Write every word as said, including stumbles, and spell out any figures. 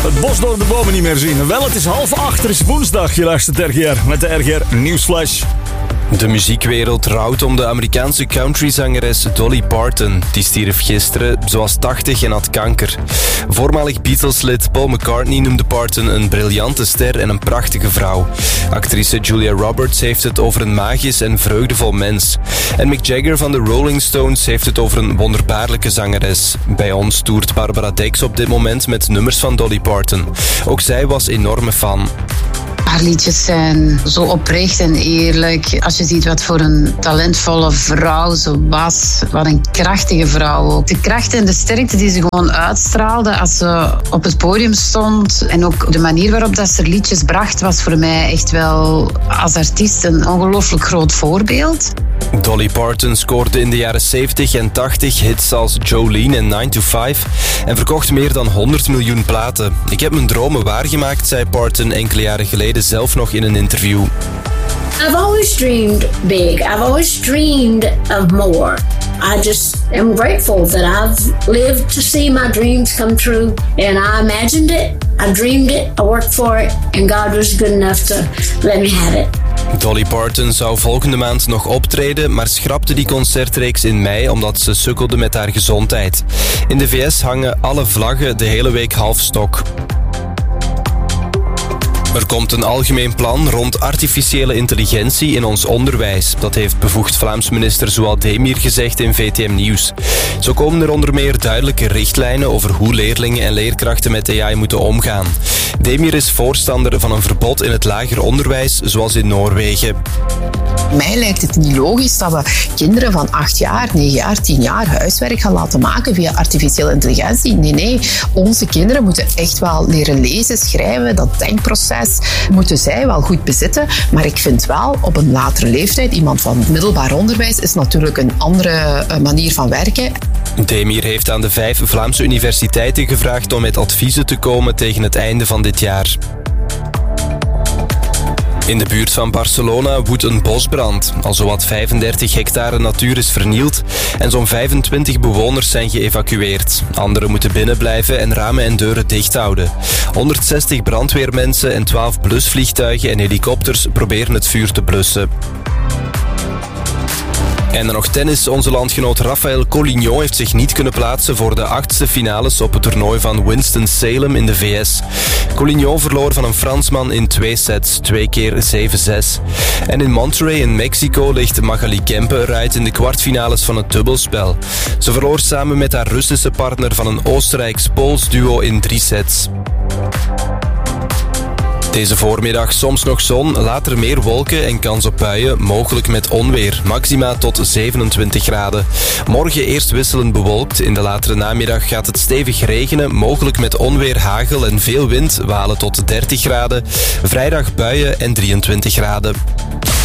het bos door de bomen niet meer zien. Wel, het is half acht, er is woensdag. Je luistert R G R met de R G R Nieuwsflash. De muziekwereld rouwt om de Amerikaanse countryzangeres Dolly Parton. Die stierf gisteren, ze was tachtig en had kanker. Voormalig Beatles-lid Paul McCartney noemde Parton een briljante ster en een prachtige vrouw. Actrice Julia Roberts heeft het over een magisch en vreugdevol mens. En Mick Jagger van de Rolling Stones heeft het over een wonderbaarlijke zangeres. Bij ons toert Barbara Dex op dit moment met nummers van Dolly Parton. Ook zij was enorme fan. Haar liedjes zijn zo oprecht en eerlijk. Als je ziet wat voor een talentvolle vrouw ze was. Wat een krachtige vrouw ook. De kracht en de sterkte die ze gewoon uitstraalde als ze op het podium stond. En ook de manier waarop dat ze liedjes bracht was voor mij echt wel als artiest een ongelooflijk groot voorbeeld. Dolly Parton scoorde in de jaren zeventig en tachtig hits als Jolene en nine to five en verkocht meer dan honderd miljoen platen. Ik heb mijn dromen waargemaakt, zei Parton enkele jaren geleden zelf nog in een interview. I've always dreamed big. I've always dreamed of more. I just am grateful that I've lived to see my dreams come true. And I imagined it, I dreamed it, I worked for it, and God was good enough to let me have it. Dolly Parton zou volgende maand nog optreden, maar schrapte die concertreeks in mei omdat ze sukkelde met haar gezondheid. In de V S hangen alle vlaggen de hele week half stok. Er komt een algemeen plan rond artificiële intelligentie in ons onderwijs. Dat heeft bevoegd Vlaams minister Zoal Demir gezegd in V T M Nieuws. Zo komen er onder meer duidelijke richtlijnen over hoe leerlingen en leerkrachten met A I moeten omgaan. Demir is voorstander van een verbod in het lager onderwijs, zoals in Noorwegen. Mij lijkt het niet logisch dat we kinderen van acht jaar, negen jaar, tien jaar huiswerk gaan laten maken via artificiële intelligentie. Nee, nee. Onze kinderen moeten echt wel leren lezen, schrijven. Dat denkproces moeten zij wel goed bezitten. Maar ik vind wel op een latere leeftijd, iemand van middelbaar onderwijs is natuurlijk een andere manier van werken. Demir heeft aan de vijf Vlaamse universiteiten gevraagd om met adviezen te komen tegen het einde van dit jaar. In de buurt van Barcelona woedt een bosbrand. Al zowat vijfendertig hectare natuur is vernield en zo'n vijfentwintig bewoners zijn geëvacueerd. Anderen moeten binnenblijven en ramen en deuren dicht houden. honderdzestig brandweermensen en twaalf blusvliegtuigen en helikopters proberen het vuur te blussen. En dan nog tennis. Onze landgenoot Rafael Collignon heeft zich niet kunnen plaatsen voor de achtste finales op het toernooi van Winston-Salem in de V S. Collignon verloor van een Fransman in twee sets, twee keer zeven zes. En in Monterrey in Mexico ligt Magali Kempe eruit in de kwartfinales van het dubbelspel. Ze verloor samen met haar Russische partner van een Oostenrijks-Pools duo in drie sets. Deze voormiddag soms nog zon, later meer wolken en kans op buien, mogelijk met onweer. Maxima tot zevenentwintig graden. Morgen eerst wisselend bewolkt. In de latere namiddag gaat het stevig regenen, mogelijk met onweer, hagel en veel wind, walen tot dertig graden. Vrijdag buien en drieëntwintig graden.